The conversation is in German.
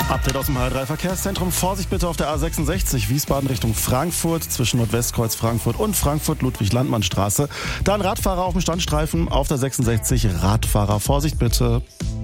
Update aus dem H3 Verkehrszentrum. Vorsicht bitte auf der A66 Wiesbaden Richtung Frankfurt zwischen Nordwestkreuz Frankfurt und Frankfurt-Ludwig-Landmann-Straße. Da ein Radfahrer auf dem Standstreifen auf der 66. Radfahrer. Vorsicht bitte.